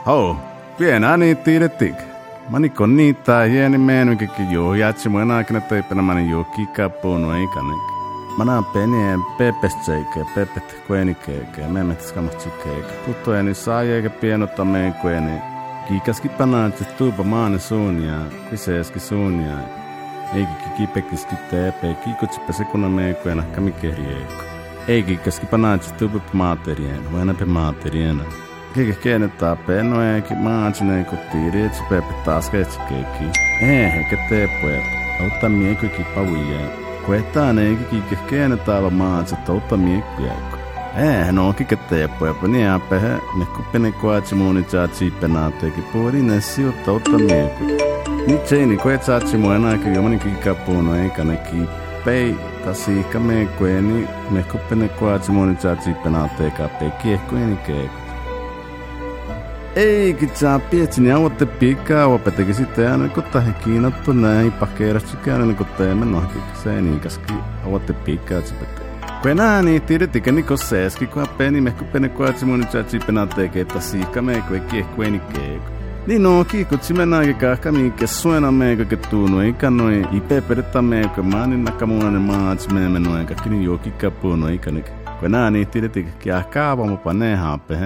Hau, pienä niin tiedettik. Mani konnittaa hieni meenukikin joo, jatsi mun aikana teipänä mani joo kikapuunu eikänek. Mana penien pepestseike, pepet kuenikeike, memmet skamatsikkeike. Puttojeni saajeikä pienota meen kueni. Kiikaski panaatsi tuupa maane suunia, kviseeski suunia. Eikikin kipekiski teepee, kiikutsipa sekuna meen kuena kamikehrieko. Eikikäski panaatsi tuupa maaterien, huenape maateriena. Kiike keenettaa pennoeeki maatsineen kutiirietsi pepe taas keetsikeeki. Eikä teepuet, auttaa miekuikin pavuijeen. Kuetaan eikä kiike keenettaa maatsit auttaa miekkujaiko. No kiike teepuepa niapehe, mekkuppene kuatsi muuni tsaatsi penaateeki puolinen sijoittaa auttaa miekkuja. Nyt seini kuetsaatsi muun aika jomani kikapuunu eikä ne kiippei. Tasiikka miekkueni, mekkuppene kuatsi muuni tsaatsi penaateeka pekiehkueni keekku. Eikin saa pietsini avoitte piikkaa opeteki sitten aina kun tahi kiinottu näin pakeerasti käydä kun teemme nohkikseen niinkaski avoitte piikkaa tsipette. Kun enää niin tiedettikä niko seeski kun peni mehku pene kuatsi mun tjatsi penaateeke tasiikka meikku ei kiehkueni keeku. Niin no kiikutsi mennä aikakahka miinkä suena meikku kettuunu eikä noin ipe peretta meikku maanin nakamuunainen maats meemme noin kakki niin joo kikkapuunu eikä nik. Kun enää niin tiedettikä kiahkaa vamupa ne haapehe.